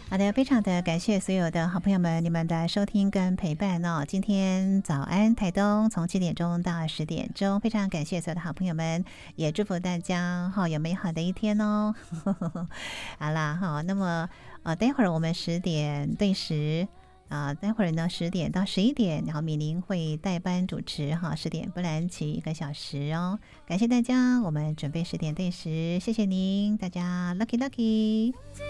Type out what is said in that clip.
好的，非常的感谢所有的好朋友们，你们的收听跟陪伴哦。今天早安台东，从7点钟到10点钟，非常感谢所有的好朋友们，也祝福大家有美好的一天哦。好啦，好，那么待会儿我们10点对时。待会儿呢10点到11点，然后米玲会代班主持10点不然起1个小时哦。感谢大家，我们准备10点对时，谢谢您，大家 lucky lucky。